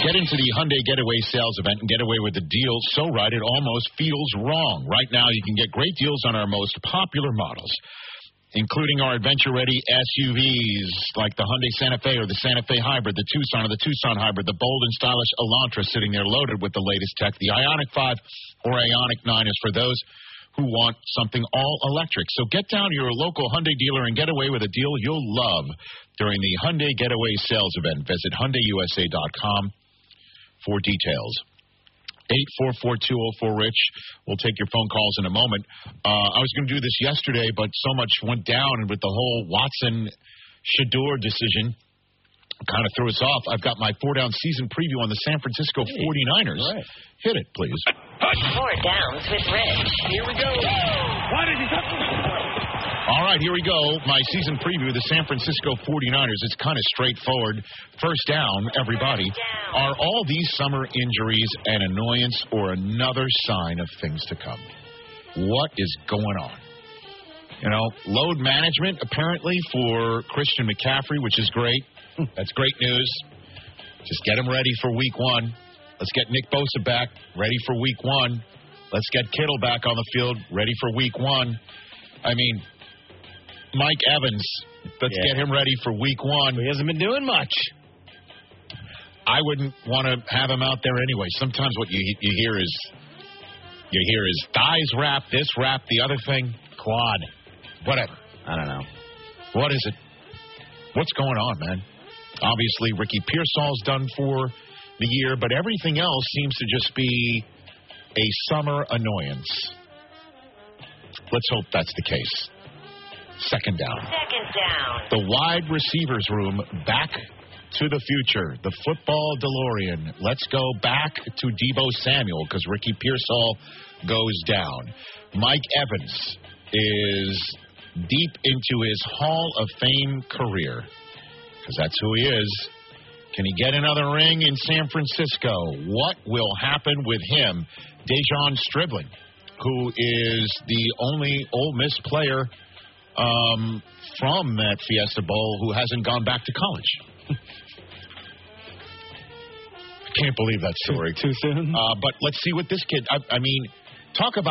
Get into the Hyundai Getaway sales event and get away with a deal so right it almost feels wrong. Right now, you can get great deals on our most popular models, including our adventure-ready SUVs like the Hyundai Santa Fe or the Santa Fe Hybrid, the Tucson or the Tucson Hybrid, the bold and stylish Elantra sitting there loaded with the latest tech. The Ioniq 5 or Ioniq 9 is for those who want something all-electric. So get down to your local Hyundai dealer and get away with a deal you'll love during the Hyundai Getaway sales event. Visit HyundaiUSA.com for details. 844-204-RICH. We'll take your phone calls in a moment. I was going to do this yesterday, but so much went down with the whole Watson-Shedeur decision. Kind of threw us off. I've got my 4-down season preview on the San Francisco 49ers. Right. Hit it, please. 4 Downs with Rich. Here we go. Why did he touch me? All right, here we go. My season preview of the San Francisco 49ers. It's kind of straightforward. First down, everybody. Are all these summer injuries an annoyance or another sign of things to come? What is going on? You know, load management apparently for Christian McCaffrey, which is great. That's great news. Just get him ready for week 1. Let's get Nick Bosa back, ready for week 1. Let's get Kittle back on the field, ready for week 1. I mean, Mike Evans, let's get him ready for week 1. He hasn't been doing much. I wouldn't want to have him out there anyway. Sometimes what you hear is thighs wrap, this wrap, the other thing, quad, whatever. I don't know. What is it? What's going on, man? Obviously, Ricky Pearsall's done for the year, but everything else seems to just be a summer annoyance. Let's hope that's the case. Second down. The wide receivers room back to the future. The football DeLorean. Let's go back to Deebo Samuel because Ricky Pearsall goes down. Mike Evans is deep into his Hall of Fame career because that's who he is. Can he get another ring in San Francisco? What will happen with him? Dejon Stribling, who is the only Ole Miss player from that Fiesta Bowl who hasn't gone back to college. I can't believe that story. Too soon? But let's see what this kid, I mean, talk about